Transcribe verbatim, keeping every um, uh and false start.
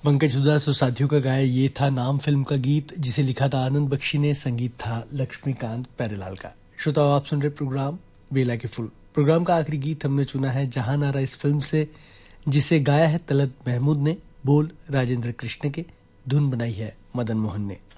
पंकज उदास और साथियों का गाया ये था नाम फिल्म का गीत, जिसे लिखा था आनंद बख्शी ने, संगीत था लक्ष्मीकांत प्यारेलाल का। श्रोताओ, आप सुन रहे प्रोग्राम बेला के फूल। प्रोग्राम का आखिरी गीत हमने चुना है जहां नारा इस फिल्म से, जिसे गाया है तलत महमूद ने, बोल राजेंद्र कृष्ण के, धुन बनाई है मदन मोहन ने।